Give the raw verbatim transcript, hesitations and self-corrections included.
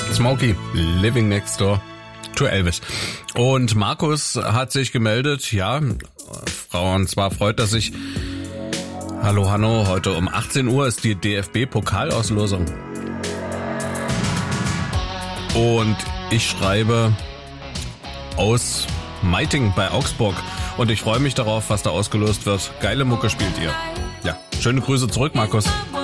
Smokey, Living Next Door to Elvis. Und Markus hat sich gemeldet, ja, Frau, und zwar freut er sich. Hallo Hanno, heute um achtzehn Uhr ist die D F B-Pokalauslosung. Und ich schreibe aus Meiting bei Augsburg. Und ich freue mich darauf, was da ausgelost wird. Geile Mucke spielt ihr. Ja, schöne Grüße zurück, Markus.